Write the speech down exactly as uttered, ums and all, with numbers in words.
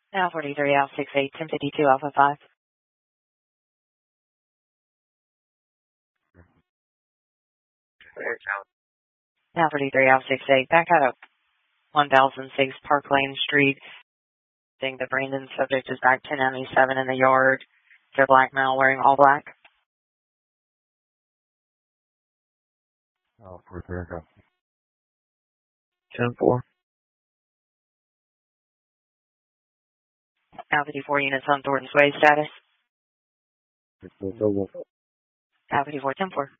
Now forty-three Alpha six eight, ten fifty-two Alpha five. Now forty-three Alpha six eight, back out of one thousand six Park Lane Street. I think the Brandon subject is back ten ninety-seven in the yard. They're black male wearing all black. Oh, for America. ten four. Now fifty-four units on Thornton's Way status. It's double. Now fifty-four ten four.